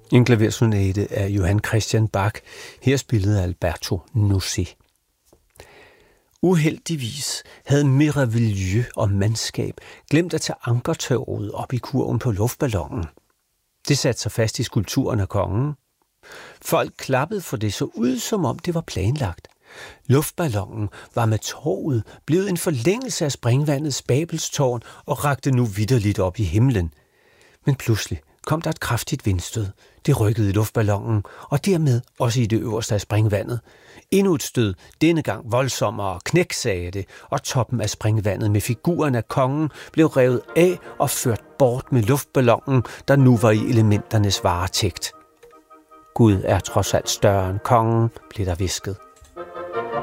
En klaversonate af Johann Christian Bach, her spillet af Alberto Nuzzi. Uheldigvis havde Méravilleux og mandskab glemt at tage ankertørvet op i kurven på luftballonen. Det satte sig fast i skulpturen af kongen. Folk klappede, for det så ud, som om det var planlagt. Luftballonen var med torvet blevet en forlængelse af springvandets Babelstårn og rakte nu vitterligt op i himlen. Men pludselig kom der et kraftigt vindstød. Det rykkede i luftballonen, og dermed også i det øverste af springvandet. Endnu et stød, denne gang voldsommere, knæksagde det, og toppen af springvandet med figuren af kongen blev revet af og ført bort med luftballonen, der nu var i elementernes varetægt. Gud er trods alt større end kongen, blev der hvisket.